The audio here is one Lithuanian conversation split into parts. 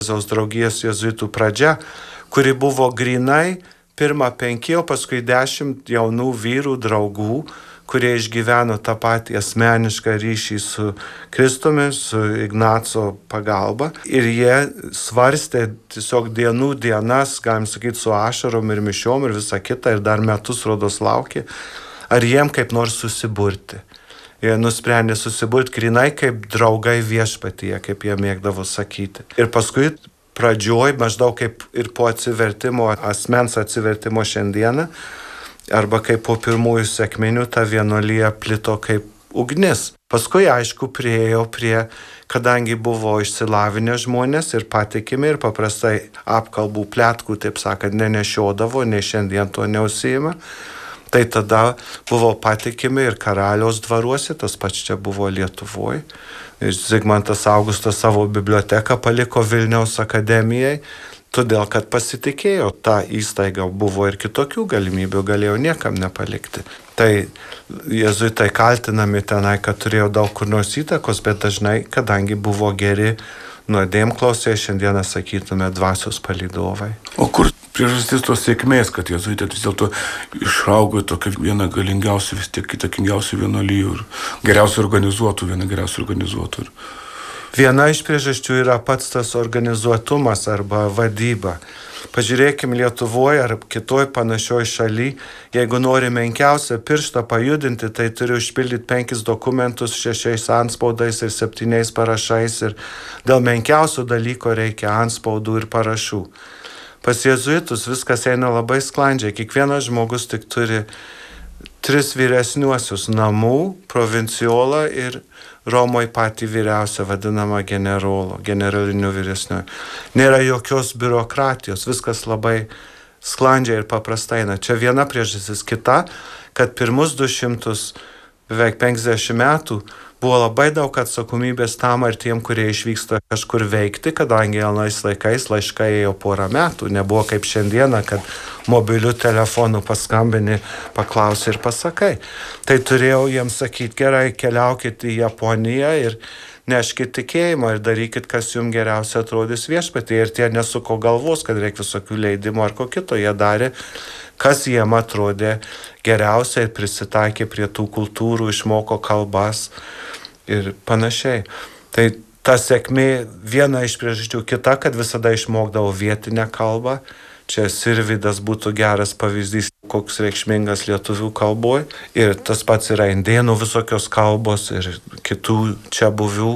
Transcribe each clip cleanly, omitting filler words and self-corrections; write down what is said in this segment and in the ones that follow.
Jėzaus draugijos jėzuitų pradžia, kuri buvo grinai pirmą 5, o paskui 10 jaunų vyrų draugų, kurie išgyveno tą patį asmenišką ryšį su Kristumi, su Ignaco pagalba. Ir jie svarstė tiesiog dienų dienas, galim sakyti, su ašarom ir mišiom ir visa kita, ir dar metus rodos laukė, ar jiem kaip nors susiburti. Jie nusprendė susiburti grinai kaip draugai viešpatyje, kaip jie mėgdavo sakyti. Ir paskui pradžioj, maždaug kaip ir po atsivertimo, asmens atsivertimo šiandieną, arba kaip po pirmųjų sekminių ta vienuolija plito kaip ugnis. Paskui, aišku, priėjo prie, kadangi buvo išsilavinę žmonės ir patikimi ir paprastai apkalbų pletkų, taip sakant, nenešiodavo, nei šiandien to neužsiima. Tai tada buvo patikimi ir karaliaus dvaruose, tas pats čia buvo Lietuvoje. Zigmantas Augustas savo biblioteką paliko Vilniaus akademijai, todėl, kad pasitikėjo tą įstaigą, buvo ir kitokių galimybių, galėjo niekam nepalikti. Tai jėzuitai kaltinami tenai, kad turėjo daug kur nors įtakos, bet dažnai, kadangi buvo geri nuodėmklausiai, šiandieną sakytume dvasios palydovai. O kur priežastis tos sėkmės, kad jėzuitai vis dėlto išaugo į tokią vieną galingiausių, vis tiek įtakingiausių vienuolijų ir geriausiai organizuotų? Viena iš priežasčių yra pats tas organizuotumas arba vadyba. Pažiūrėkim Lietuvoje ar kitoj panašioj šaly, jeigu nori menkiausią pirštą pajudinti, tai turi užpildyti 5 dokumentus, 6 antspaudais ir 7 parašais ir dėl menkiausių dalyko reikia antspaudų ir parašų. Pas jėzuitus viskas eina labai sklandžiai, kiekvienas žmogus tik turi 3 vyresniuosius namų, provinciolą ir Romoje patį vyriausią vadinamą generaliniu vyresniuoju. Nėra jokios biurokratijos, viskas labai sklandžiai ir paprastai. Čia viena priežastis. Kita, kad pirmus 200, beveik 50 metų buvo labai daug atsakomybės tam ar tiem, kurie išvyksta kažkur veikti, kadangi anais laikais laiškai ėjo porą metų. Nebuvo kaip šiandieną, kad mobiliu telefonu paskambini, paklausi ir pasakai. Tai turėjau jiems sakyti, gerai, keliaukit į Japoniją ir neškit tikėjimą ir darykit, kas jums geriausia atrodys viešpatyje. Ir tie nesuko galvos, kad reikia visokių leidimų ar ko kito. Jie darė, kas jiem atrodė geriausia ir prisitaikė prie tų kultūrų, išmoko kalbas ir panašiai. Tai ta sėkmė viena iš priežasčių, kita, kad visada išmokdavo vietinę kalbą. Čia Sirvydas būtų geras pavyzdys, koks reikšmingas lietuvių kalboje. Ir tas pats yra indėnų visokios kalbos ir kitų čia buvių.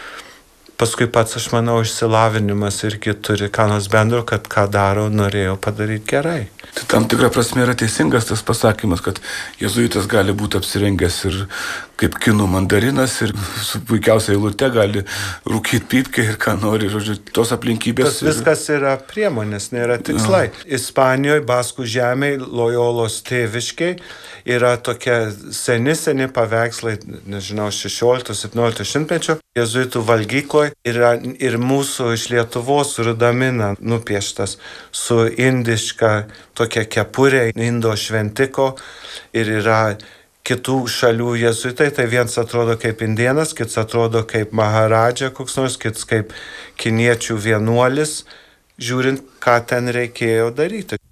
Paskui pats, aš manau, išsilavinimas irgi turi ką nors bendro, kad ką daro, norėjo padaryti gerai. Tai tam tikra prasme yra teisingas tas pasakymas, kad jėzuitas gali būti apsirengęs ir kaip kinų mandarinas ir su puikiausia eilute gali rūkyti pypkę ir ką nori, žodžiu, tos aplinkybės. Tas viskas yra priemonės, nėra tikslai. Ispanijoje, Baskų žemėje, Lojolos tėviškiai yra tokie seni paveikslai, nežinau, 16-17 šimtmečio. Jėzuitų valgykloje yra ir mūsų iš Lietuvos Rudamina nupieštas su indiška tokia kepurė, indo šventiko ir yra kitų šalių jėzuitai, tai vienas atrodo kaip indėnas, kits atrodo kaip maharadža koks nors, kits kaip kiniečių vienuolis, žiūrint, ką ten reikėjo daryti.